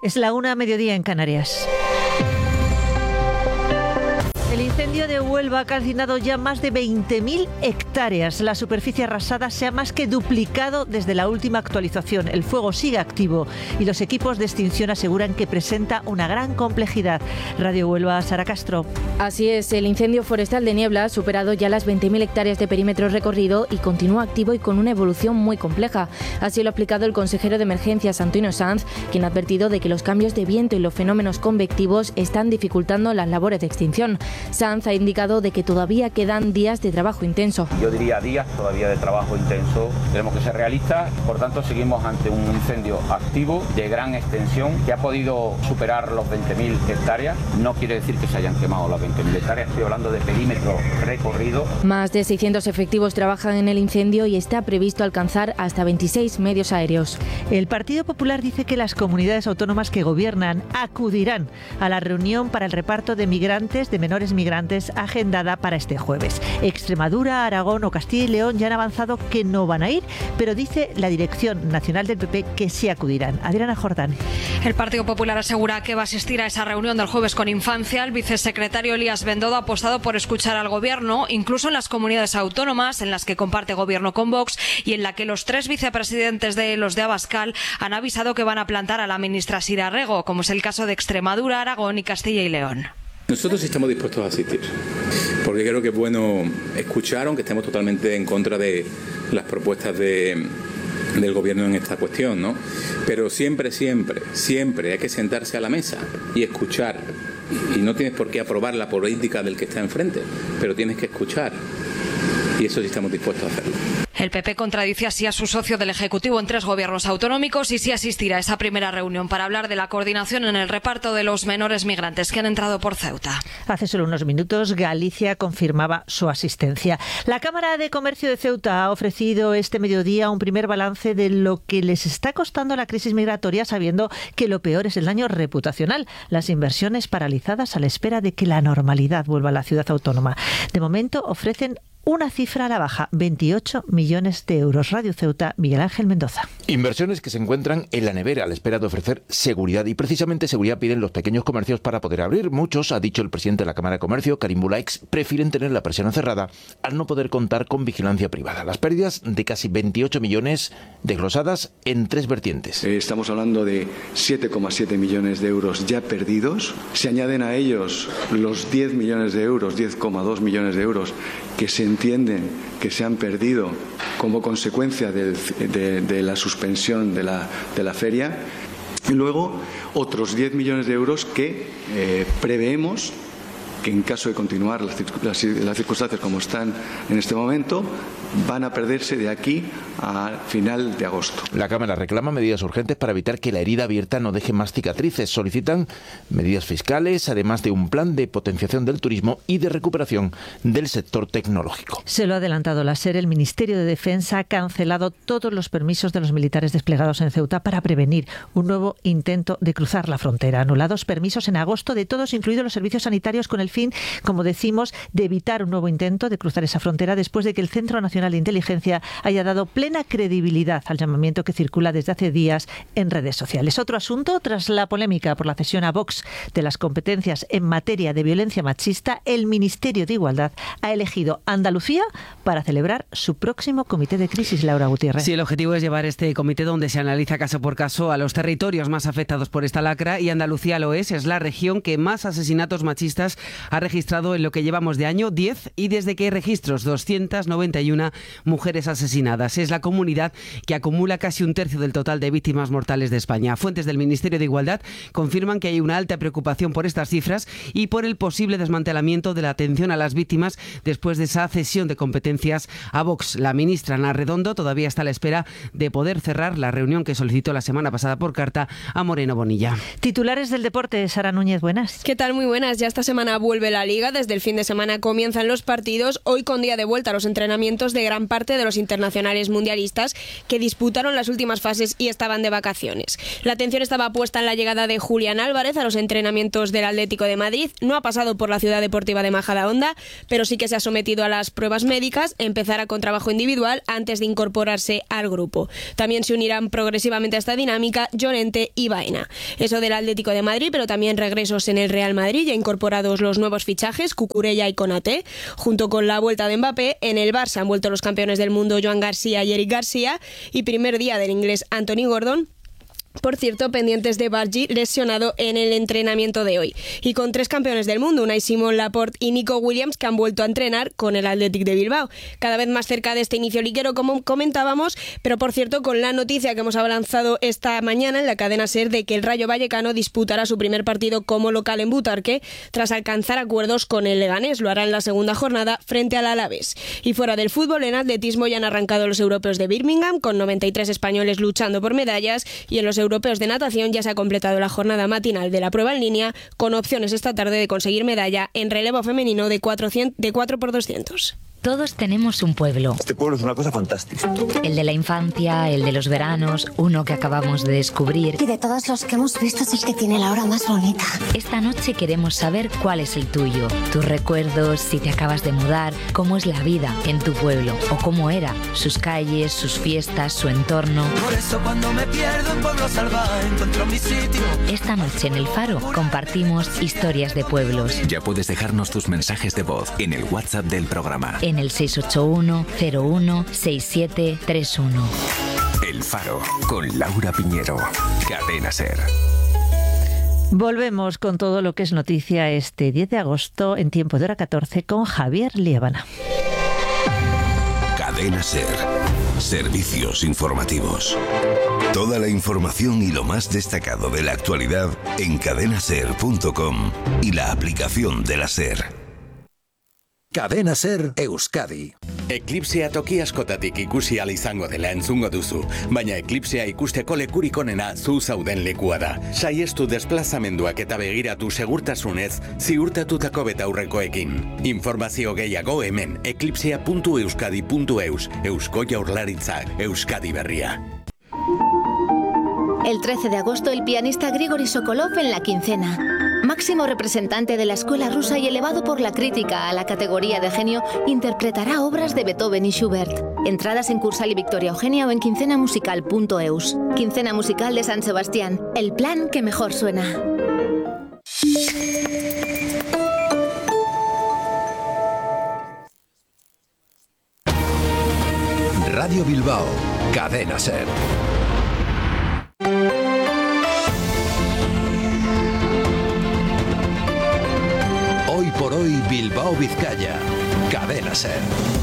Es la 1:00 en Canarias. El incendio de Huelva ha calcinado ya más de 20.000 hectáreas. La superficie arrasada se ha más que duplicado desde la última actualización. El fuego sigue activo y los equipos de extinción aseguran que presenta una gran complejidad. Radio Huelva, Sara Castro. Así es, el incendio forestal de Niebla ha superado ya las 20.000 hectáreas de perímetro recorrido y continúa activo y con una evolución muy compleja. Así lo ha explicado el consejero de Emergencias, Antonio Sanz, quien ha advertido de que los cambios de viento y los fenómenos convectivos están dificultando las labores de extinción. Sanz ha indicado de que todavía quedan días de trabajo intenso. Yo diría días todavía de trabajo intenso. Tenemos que ser realistas, por tanto seguimos ante un incendio activo de gran extensión que ha podido superar los 20.000 hectáreas. No quiere decir que se hayan quemado las 20.000 hectáreas, estoy hablando de perímetro recorrido. Más de 600 efectivos trabajan en el incendio y está previsto alcanzar hasta 26 medios aéreos. El Partido Popular dice que las comunidades autónomas que gobiernan acudirán a la reunión para el reparto de migrantes, de menores migrantes, agendada para este jueves. Extremadura, Aragón o Castilla y León ya han avanzado que no van a ir, pero dice la Dirección Nacional del PP que sí acudirán. Adriana Jordán. El Partido Popular asegura que va a asistir a esa reunión del jueves con Infancia. El vicesecretario Elías Bendodo ha apostado por escuchar al Gobierno, incluso en las comunidades autónomas en las que comparte Gobierno con Vox y en la que los 3 vicepresidentes de los de Abascal han avisado que van a plantar a la ministra Sira Rego, como es el caso de Extremadura, Aragón y Castilla y León. Nosotros estamos dispuestos a asistir, porque creo que es bueno escuchar, aunque estemos totalmente en contra de las propuestas del Gobierno en esta cuestión, ¿no? Pero siempre hay que sentarse a la mesa y escuchar. Y no tienes por qué aprobar la política del que está enfrente, pero tienes que escuchar. Y eso sí estamos dispuestos a hacerlo. El PP contradice así a su socio del Ejecutivo en 3 gobiernos autonómicos y sí asistirá a esa primera reunión para hablar de la coordinación en el reparto de los menores migrantes que han entrado por Ceuta. Hace solo unos minutos Galicia confirmaba su asistencia. La Cámara de Comercio de Ceuta ha ofrecido este mediodía un primer balance de lo que les está costando la crisis migratoria, sabiendo que lo peor es el daño reputacional, las inversiones paralizadas a la espera de que la normalidad vuelva a la ciudad autónoma. De momento ofrecen una cifra a la baja, 28 millones de euros. Radio Ceuta, Miguel Ángel Mendoza. Inversiones que se encuentran en la nevera a la espera de ofrecer seguridad. Y precisamente seguridad piden los pequeños comercios para poder abrir. Muchos, ha dicho el presidente de la Cámara de Comercio, Karim Bulaix, prefieren tener la persiana cerrada al no poder contar con vigilancia privada. Las pérdidas de casi 28 millones desglosadas en 3 vertientes. Estamos hablando de 7,7 millones de euros ya perdidos. Se añaden a ellos los 10 millones de euros, 10,2 millones de euros que se entienden que se han perdido como consecuencia de la suspensión de la feria, y luego otros 10 millones de euros que preveemos que en caso de continuar las circunstancias como están en este momento, van a perderse de aquí a final de agosto. La Cámara reclama medidas urgentes para evitar que la herida abierta no deje más cicatrices. Solicitan medidas fiscales, además de un plan de potenciación del turismo y de recuperación del sector tecnológico. Se lo ha adelantado la SER. El Ministerio de Defensa ha cancelado todos los permisos de los militares desplegados en Ceuta para prevenir un nuevo intento de cruzar la frontera. Anulados permisos en agosto de todos, incluidos los servicios sanitarios, con el fin, como decimos, de evitar un nuevo intento de cruzar esa frontera después de que el Centro Nacional de Inteligencia haya dado plena credibilidad al llamamiento que circula desde hace días en redes sociales. Otro asunto, tras la polémica por la cesión a Vox de las competencias en materia de violencia machista, el Ministerio de Igualdad ha elegido Andalucía para celebrar su próximo comité de crisis. Laura Gutiérrez. Sí, el objetivo es llevar este comité donde se analiza caso por caso a los territorios más afectados por esta lacra, y Andalucía lo es la región que más asesinatos machistas ha registrado en lo que llevamos de año, 10, y desde que hay registros, 291 mujeres asesinadas. Es la comunidad que acumula casi un tercio del total de víctimas mortales de España. Fuentes del Ministerio de Igualdad confirman que hay una alta preocupación por estas cifras y por el posible desmantelamiento de la atención a las víctimas después de esa cesión de competencias a Vox. La ministra Ana Redondo todavía está a la espera de poder cerrar la reunión que solicitó la semana pasada por carta a Moreno Bonilla. Titulares del deporte, Sara Núñez, buenas. ¿Qué tal? Muy buenas. Ya esta semana vuelve la Liga. Desde el fin de semana comienzan los partidos. Hoy con día de vuelta a los entrenamientos de gran parte de los internacionales mundialistas que disputaron las últimas fases y estaban de vacaciones. La atención estaba puesta en la llegada de Julián Álvarez a los entrenamientos del Atlético de Madrid. No ha pasado por la Ciudad Deportiva de Majadahonda, pero sí que se ha sometido a las pruebas médicas, empezará con trabajo individual antes de incorporarse al grupo. También se unirán progresivamente a esta dinámica Llorente y Baena. Eso del Atlético de Madrid, pero también regresos en el Real Madrid, ya incorporados los nuevos fichajes, Cucurella y Konaté. Junto con la vuelta de Mbappé, en el Barça han vuelto los campeones del mundo Joan García y Eric García, y primer día del inglés Anthony Gordon. Por cierto, pendientes de Bargi, lesionado en el entrenamiento de hoy. Y con 3 campeones del mundo, Unai Simón, Laporte y Nico Williams, que han vuelto a entrenar con el Athletic de Bilbao. Cada vez más cerca de este inicio liguero, como comentábamos, pero por cierto, con la noticia que hemos avanzado esta mañana en la cadena SER de que el Rayo Vallecano disputará su primer partido como local en Butarque, tras alcanzar acuerdos con el Leganés. Lo hará en la segunda jornada frente al Alavés. Y fuera del fútbol, en atletismo ya han arrancado los europeos de Birmingham, con 93 españoles luchando por medallas, y en los europeos de natación ya se ha completado la jornada matinal de la prueba en línea, con opciones esta tarde de conseguir medalla en relevo femenino de 4x200. Todos tenemos un pueblo. Este pueblo es una cosa fantástica. El de la infancia, el de los veranos, uno que acabamos de descubrir. Y de todos los que hemos visto es el que tiene la hora más bonita. Esta noche queremos saber cuál es el tuyo. Tus recuerdos, si te acabas de mudar, cómo es la vida en tu pueblo o cómo era, sus calles, sus fiestas, su entorno. Por eso cuando me pierdo en Pueblo Salvaje encuentro mi sitio. Esta noche en El Faro compartimos historias de pueblos. Ya puedes dejarnos tus mensajes de voz en el WhatsApp del programa. En el 681-01-6731. El Faro, con Laura Piñero. Cadena SER. Volvemos con todo lo que es noticia este 10 de agosto en tiempo de hora 14 con Javier Liébana. Cadena SER. Servicios informativos. Toda la información y lo más destacado de la actualidad en cadenaser.com y la aplicación de la SER. Cadena SER Euskadi. Eklipsea toki askotatik ikusi ahal izango dela entzungo duzu, baina eklipsea ikusteko lekurik onena zu zauden lekua da. Saiestu desplazamenduak eta begiratu segurtasunez ziurtatutako betaurrekoekin. Informazio gehiago hemen eklipsea.euskadi.eus. Eusko Jaurlaritzak, Euskadi Berria. El 13 de agosto, el pianista Grigori Sokolov en La Quincena. Máximo representante de la escuela rusa y elevado por la crítica a la categoría de genio, interpretará obras de Beethoven y Schubert. Entradas en Cursal y Victoria Eugenia o en quincenamusical.eus. Quincena Musical de San Sebastián. El plan que mejor suena. Radio Bilbao. Cadena SER. Hoy por hoy Bilbao Vizcaya. Cadena SER.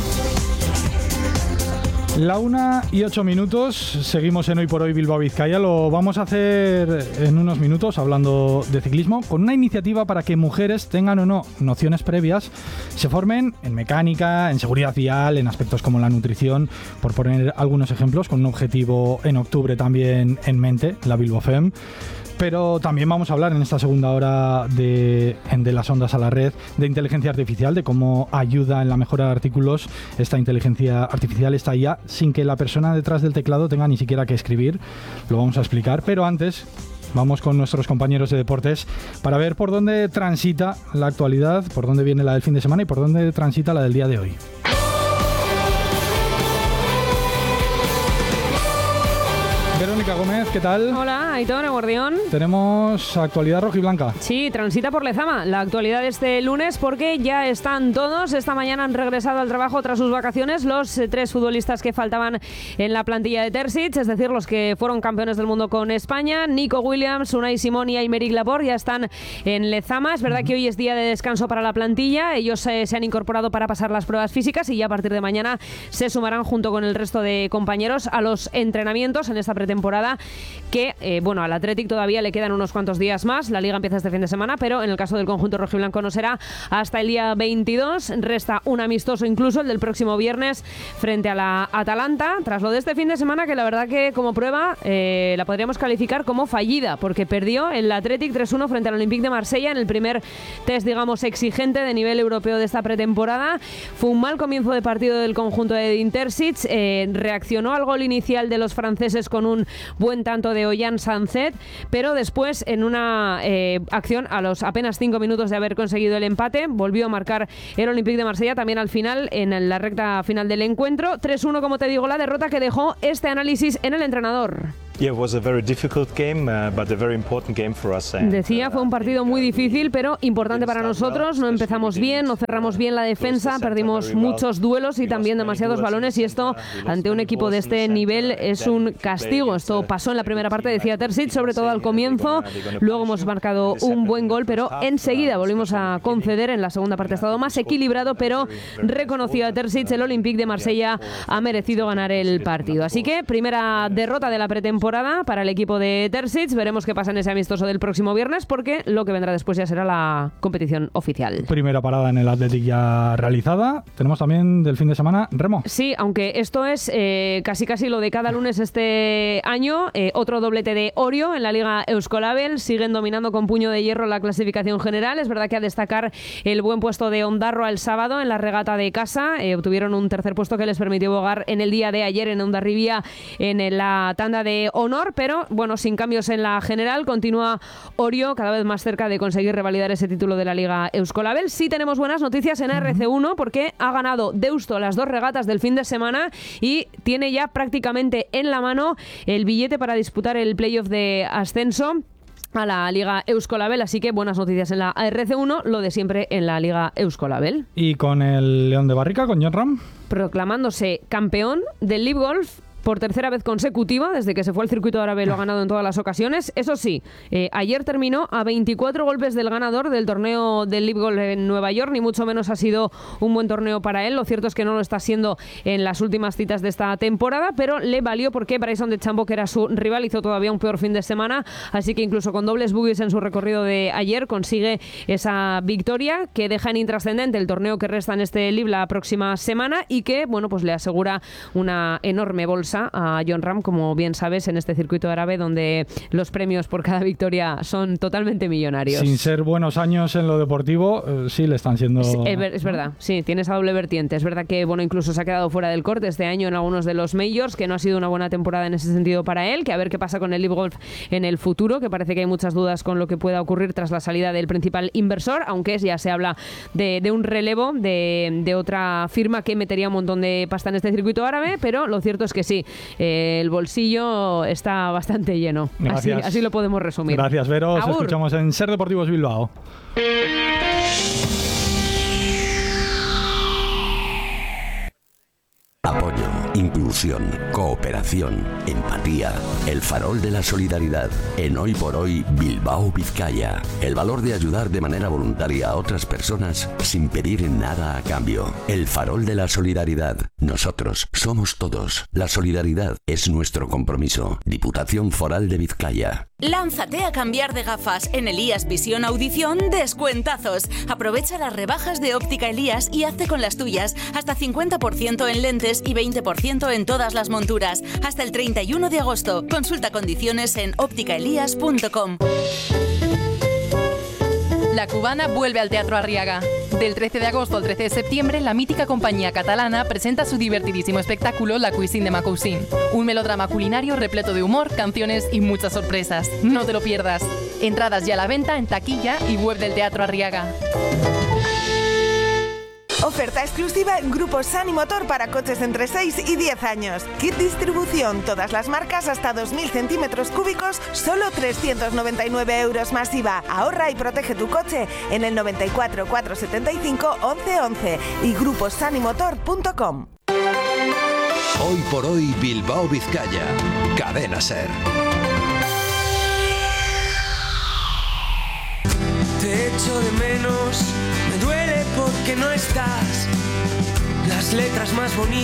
La 1:08, seguimos en Hoy por Hoy Bilbao Vizcaya. Lo vamos a hacer en unos minutos hablando de ciclismo, con una iniciativa para que mujeres tengan o no nociones previas, se formen en mecánica, en seguridad vial, en aspectos como la nutrición, por poner algunos ejemplos, con un objetivo en octubre también en mente, la Bilbao Fem. Pero también vamos a hablar en esta segunda hora de las ondas a la red de inteligencia artificial, de cómo ayuda en la mejora de artículos esta inteligencia artificial, esta IA, sin que la persona detrás del teclado tenga ni siquiera que escribir. Lo vamos a explicar, pero antes vamos con nuestros compañeros de deportes para ver por dónde transita la actualidad, por dónde viene la del fin de semana y por dónde transita la del día de hoy. Verónica Gómez, ¿qué tal? Hola, Aitor, Eguardión. Tenemos actualidad rojiblanca. Sí, transita por Lezama la actualidad este lunes porque ya están todos. Esta mañana han regresado al trabajo tras sus vacaciones los 3 futbolistas que faltaban en la plantilla de Terzic, es decir, los que fueron campeones del mundo con España. Nico Williams, Unai Simón y Aymeric Laporte ya están en Lezama. Es verdad que hoy es día de descanso para la plantilla. Ellos se han incorporado para pasar las pruebas físicas y ya a partir de mañana se sumarán junto con el resto de compañeros a los entrenamientos en esta pretemporada pretemporada que, al Athletic todavía le quedan unos cuantos días más. La Liga empieza este fin de semana, pero en el caso del conjunto rojiblanco no será hasta el día 22. Resta un amistoso incluso, el del próximo viernes, frente a la Atalanta. Tras lo de este fin de semana, que la verdad que como prueba la podríamos calificar como fallida, porque perdió el Athletic 3-1 frente al Olympique de Marsella en el primer test, digamos, exigente de nivel europeo de esta pretemporada. Fue un mal comienzo de partido del conjunto de Intersic. Reaccionó al gol inicial de los franceses con un buen tanto de Ollán Sancet, pero después en una acción a los apenas 5 minutos de haber conseguido el empate, volvió a marcar el Olympique de Marsella también al final, en la recta final del encuentro. 3-1, como te digo, la derrota que dejó este análisis en el entrenador. Decía, fue un partido muy difícil, pero importante para nosotros. No empezamos bien, no cerramos bien la defensa, perdimos muchos duelos y también demasiados balones, y esto ante un equipo de este nivel es un castigo. Esto pasó en la primera parte, decía Terzic, sobre todo al comienzo. Luego hemos marcado un buen gol, pero enseguida volvimos a conceder. En la segunda parte ha estado más equilibrado, pero reconocido a Terzic, el Olympique de Marsella ha merecido ganar el partido. Así que primera derrota de la pretemporada para el equipo de Terzic. Veremos qué pasa en ese amistoso del próximo viernes, porque lo que vendrá después ya será la competición oficial. Primera parada en el Athletic ya realizada. Tenemos también del fin de semana remo. Sí, aunque esto es casi lo de cada lunes este año. Otro doblete de Orio en la Liga Euskolabel. Siguen dominando con puño de hierro la clasificación general. Es verdad que a destacar el buen puesto de Ondarroa el sábado en la regata de casa. Obtuvieron un tercer puesto que les permitió bogar en el día de ayer en Hondarribia en la tanda de honor, pero sin cambios en la general. Continúa Orio cada vez más cerca de conseguir revalidar ese título de la Liga Euskolabel. Sí tenemos buenas noticias en RC1, porque ha ganado Deusto las 2 regatas del fin de semana y tiene ya prácticamente en la mano el billete para disputar el playoff de ascenso a la Liga Euskolabel, así que buenas noticias en la RC1, lo de siempre en la Liga Euskolabel. Y con el León de Barrica, con Jon Ram, proclamándose campeón del Live Golf por tercera vez consecutiva. Desde que se fue al circuito árabe lo ha ganado en todas las ocasiones. Eso sí, ayer terminó a 24 golpes del ganador del torneo del Live Golf en Nueva York. Ni mucho menos ha sido un buen torneo para él. Lo cierto es que no lo está siendo en las últimas citas de esta temporada, pero le valió porque Bryson DeChambeau, que era su rival, hizo todavía un peor fin de semana. Así que incluso con dobles bogies en su recorrido de ayer consigue esa victoria que deja en intrascendente el torneo que resta en este Live la próxima semana, y que le asegura una enorme bolsa a Jon Ram, como bien sabes, en este circuito árabe donde los premios por cada victoria son totalmente millonarios. Sin ser buenos años en lo deportivo, sí le están siendo... Es verdad, sí, tiene esa doble vertiente. Es verdad que incluso se ha quedado fuera del corte este año en algunos de los majors, que no ha sido una buena temporada en ese sentido para él, que a ver qué pasa con el Live Golf en el futuro, que parece que hay muchas dudas con lo que pueda ocurrir tras la salida del principal inversor, aunque ya se habla de un relevo de otra firma que metería un montón de pasta en este circuito árabe, pero lo cierto es que sí, el bolsillo está bastante lleno. Así lo podemos resumir. Gracias, Vero. Os escuchamos en Ser Deportivos Bilbao. Apoyo, inclusión, cooperación, empatía. El farol de la solidaridad. En Hoy por Hoy, Bilbao, Vizcaya. El valor de ayudar de manera voluntaria a otras personas sin pedir nada a cambio. El farol de la solidaridad. Nosotros somos todos. La solidaridad es nuestro compromiso. Diputación Foral de Vizcaya. Lánzate a cambiar de gafas. En Elías Visión Audición, descuentazos. Aprovecha las rebajas de Óptica Elías y hazte con las tuyas. Hasta 50% en lentes y 20% en todas las monturas. Hasta el 31 de agosto. Consulta condiciones en ópticaelías.com. La Cubana vuelve al Teatro Arriaga. Del 13 de agosto al 13 de septiembre, la mítica compañía catalana presenta su divertidísimo espectáculo La Cuisine de Macousin. Un melodrama culinario repleto de humor, canciones y muchas sorpresas. No te lo pierdas. Entradas ya a la venta en taquilla y web del Teatro Arriaga. Oferta exclusiva en Grupo Sani Motor para coches entre 6 y 10 años. Kit distribución, todas las marcas hasta 2.000 centímetros cúbicos, solo 399 euros más IVA. Ahorra y protege tu coche en el 94 475 1111 y gruposanimotor.com. Hoy por hoy, Bilbao, Vizcaya. Cadena SER. Te echo de menos, me duele porque no estás. Las letras más bonitas